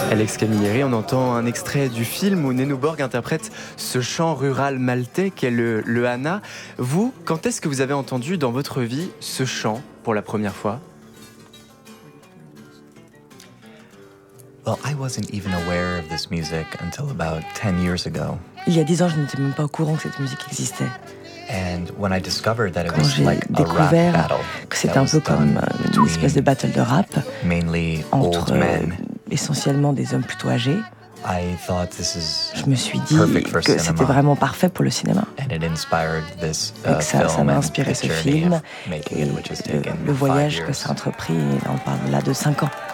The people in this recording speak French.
Alex Camilleri, on entend un extrait du film où Neno Borg interprète ce chant rural maltais qu'est le Hana. Vous, quand est-ce que vous avez entendu dans votre vie ce chant pour la première fois ? Well, I wasn't even aware of this music until about 10 years ago. Il y a 10 ans, je n'étais même pas au courant que cette musique existait. And when I discovered that it Quand was j'ai like a rap découvert battle, que c'était un peu comme une espèce de battle de rap mainly entre old men, essentiellement des hommes plutôt âgés, I thought this is je me suis dit perfect for que c'était cinema. vraiment parfait pour le cinéma. And it inspired this Et que ça film m'a and inspiré ce the journey film of making et it, which has taken le 5 voyage que years. ça a entrepris, on parle là de 5 ans.